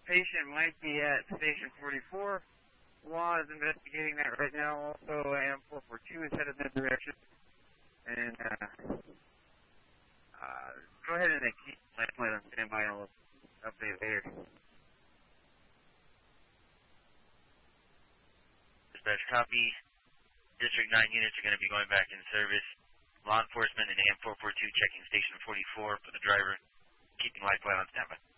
patient might be at station 44. Law is investigating that right now. Also, AM 442 is headed in that direction. And go ahead and keep life flight on standby. I'll update later. Dispatch copy. District 9 units are going to be going back in service. Law enforcement and AM 442 checking station 44 for the driver, keeping life flight on standby.